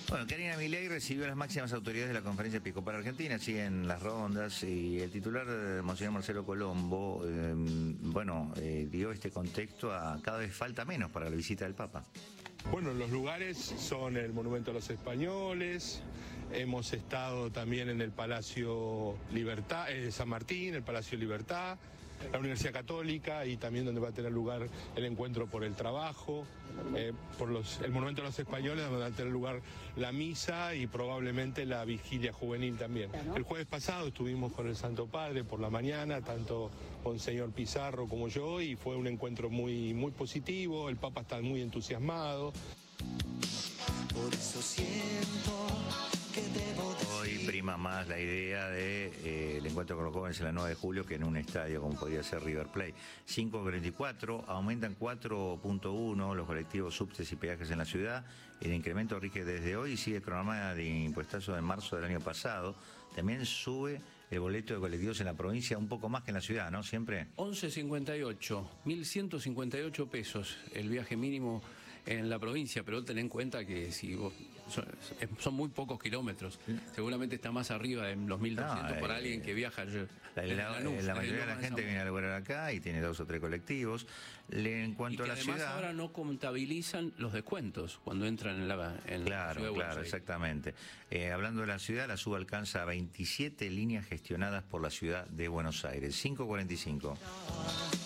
Bueno, Karina Milei recibió a las máximas autoridades de la Conferencia Episcopal Argentina, siguen las rondas y el titular, Monseñor Marcelo Colombo, dio este contexto a cada vez falta menos para la visita del Papa. Bueno, los lugares son el Monumento a los Españoles, hemos estado también en el Palacio Libertad, San Martín, el Palacio Libertad, la Universidad Católica y también donde va a tener lugar el encuentro por el trabajo, el Monumento a los Españoles donde va a tener lugar la misa y probablemente la vigilia juvenil también. El jueves pasado estuvimos con el Santo Padre por la mañana, tanto Monseñor Pizarro como yo, y fue un encuentro muy positivo, el Papa está muy entusiasmado. Por eso siento que debo decir. Hoy prima más la idea de el encuentro con los jóvenes en la 9 de julio que en un estadio como podría ser River Plate. 5.44, aumentan 4.1 los colectivos, subtes y peajes en la ciudad. El incremento rige desde hoy y sigue el cronograma de impuestazo de marzo del año pasado. También sube el boleto de colectivos en la provincia un poco más que en la ciudad, ¿no? Siempre. 11.58, 1.158 pesos el viaje mínimo en la provincia, pero ten en cuenta que si vos, son muy pocos kilómetros, seguramente está más arriba de los 1.200 por alguien que viaja. La mayoría de la gente viene a laburar acá y tiene 2 o 3 colectivos. En cuanto a la además ciudad, ahora no contabilizan los descuentos cuando entran en la ciudad de Buenos Aires. Exactamente. Hablando de la ciudad, la suba alcanza 27 líneas gestionadas por la ciudad de Buenos Aires. 5.45.